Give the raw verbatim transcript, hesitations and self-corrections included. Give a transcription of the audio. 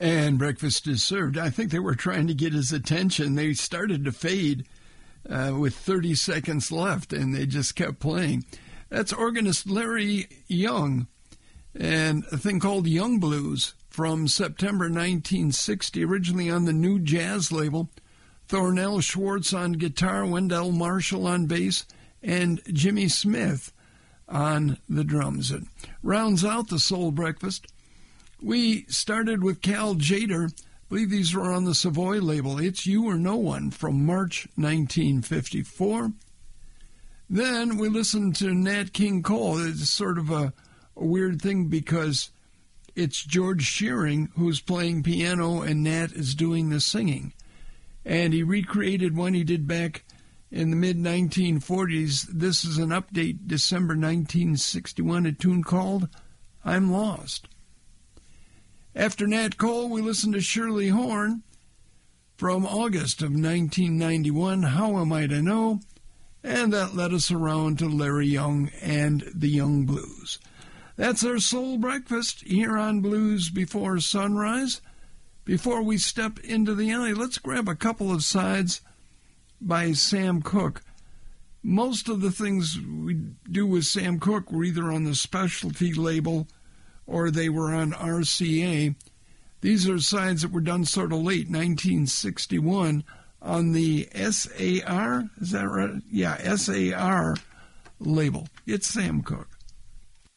And breakfast is served. I think they were trying to get his attention. They started to fade uh, with thirty seconds left, and they just kept playing. That's organist Larry Young, and a thing called Young Blues from September nineteen sixty, originally on the New Jazz label. Thornell Schwartz on guitar, Wendell Marshall on bass, and Jimmy Smith on the drums. It rounds out the Soul Breakfast. We started with Cal Tjader. I believe these were on the Savoy label. It's You or No One from March nineteen fifty-four. Then we listened to Nat King Cole. It's sort of a, a weird thing because it's George Shearing who's playing piano and Nat is doing the singing. And he recreated one he did back in the mid nineteen forties. This is an update, December nineteen sixty-one, a tune called I'm Lost. After Nat Cole, we listened to Shirley Horn from August of nineteen ninety-one, How Am I to Know? And that led us around to Larry Young and the Young Blues. That's our Soul Breakfast here on Blues Before Sunrise. Before we step into the alley, let's grab a couple of sides by Sam Cooke. Most of the things we do with Sam Cooke were either on the specialty label or they were on R C A. These are sides that were done sort of late, nineteen sixty-one, on the S A R, is that right? Yeah, S A R label. It's Sam Cooke.